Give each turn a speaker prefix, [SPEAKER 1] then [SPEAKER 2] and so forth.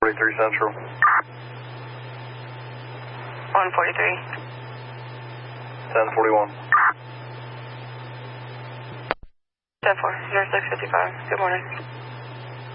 [SPEAKER 1] 43 Central.
[SPEAKER 2] 143.
[SPEAKER 1] 1041.
[SPEAKER 2] 10-4, 0655. Good morning.